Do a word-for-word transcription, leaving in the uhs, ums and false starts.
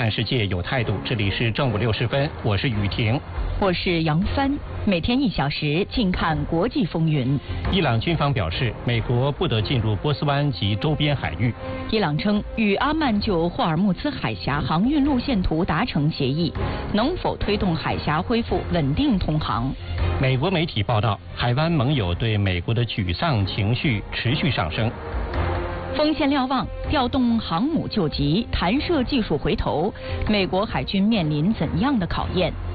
看世界有态度。这里是正午六十分，我是雨婷， 我是杨帆。每天一小时，尽看国际风云。 伊朗军方表示，美国不得进入波斯湾及周边海域。 伊朗称与阿曼就霍尔木兹海峡航运路线图达成协议，能否推动海峡恢复稳定通航？ 美国媒体报道，海湾盟友对美国的沮丧情绪持续上升。 锋线瞭望，调动航母救急，弹射技术回头，美国海军面临怎样的考验？